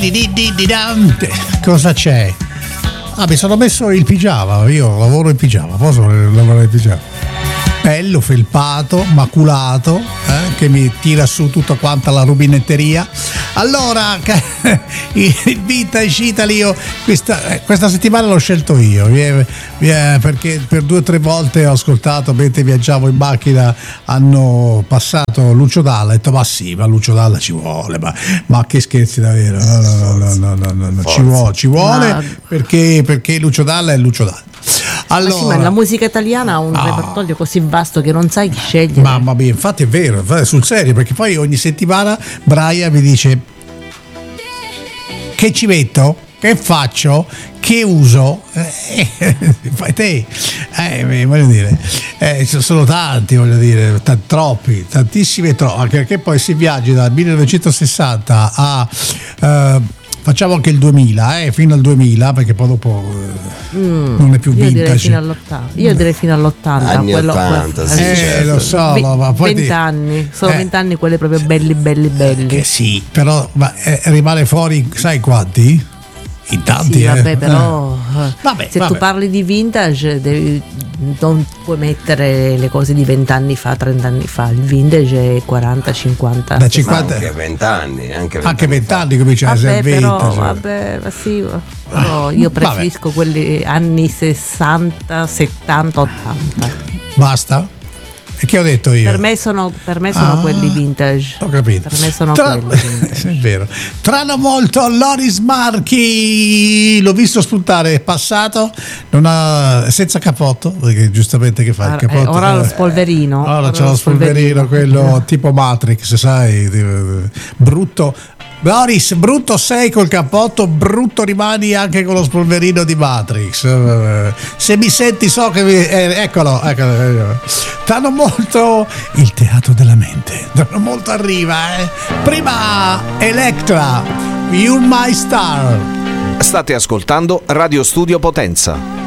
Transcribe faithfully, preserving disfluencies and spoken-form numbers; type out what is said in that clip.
Cosa c'è? Ah, mi sono messo il pigiama, io lavoro in pigiama, posso lavorare in pigiama? Bello, felpato, maculato, eh, che mi tira su tutta quanta la rubinetteria. Allora, il Vintage Italy, io questa, questa settimana l'ho scelto io, perché per due o tre volte ho ascoltato, mentre viaggiavo in macchina, hanno passato Lucio Dalla, ho detto ma sì, ma Lucio Dalla ci vuole, ma, ma che scherzi davvero, no, no, no, no, no, no, no, ci vuole, ci vuole ma... perché, perché Lucio Dalla è Lucio Dalla. Allora, ma, sì, ma la musica italiana ha un oh. repertorio così vasto che non sai chi scegliere. Mamma mia, infatti è vero, sul serio, perché poi ogni settimana Brian mi dice che ci metto, che faccio, che uso, eh, fai te, eh, voglio dire, eh, ci sono tanti, voglio dire, t- troppi, tantissimi troppi, anche perché poi si viaggia dal millenovecentosessanta a... Uh, facciamo anche il duemila, eh, fino al duemila, perché poi dopo eh, mm, non è più io vintage. Direi fino all'ottanta. Io direi fino all'ottanta. Anni quello, ottanta, quello, sì, eh, certo. Lo so, v- ma poi venti anni, sono eh, vent'anni quelli proprio belli, belli, belli. Che sì, però ma, eh, rimane fuori, sai quanti? In tanti, sì, vabbè, eh. però eh. Vabbè, se vabbè. tu parli di vintage devi, non puoi mettere le cose di vent'anni fa, trent'anni fa. Il vintage è quaranta, cinquanta, da cinquanta anche vent'anni, anche vent'anni comincia a essere essere però, vintage. Vabbè, ma sì, però io preferisco vabbè. quelli anni sessanta, settanta, ottanta. Basta? E che ho detto io? Per me sono, per me sono ah, quelli vintage. Ho capito. Per me sono Tra... quelli vintage. È vero. Trano molto Loris Marchi. L'ho visto spuntare, è passato, non ha, senza capotto, perché giustamente che fa il capotto? Eh, ora lo spolverino. Ora, ora c'è lo spolverino, quello eh. tipo Matrix, sai, brutto. Boris, brutto sei col cappotto, brutto rimani anche con lo spolverino di Matrix. Se mi senti so che mi... Eh, eccolo, eccolo. Tanto molto il teatro della mente. Tanto molto arriva, eh. Prima Electra, You're My Star. State ascoltando Radio Studio Potenza.